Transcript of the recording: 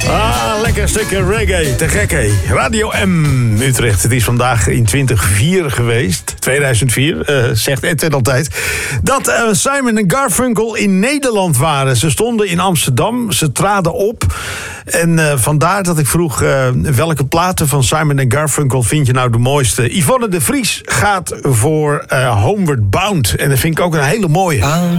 Lekker stukje reggae, te gek hé. Radio M Utrecht. Het is vandaag in 2004 geweest. 2004, zegt Ed altijd. Dat Simon en Garfunkel in Nederland waren. Ze stonden in Amsterdam, ze traden op. En vandaar dat ik vroeg, welke platen van Simon en Garfunkel vind je nou de mooiste? Yvonne de Vries gaat voor Homeward Bound. En dat vind ik ook een hele mooie.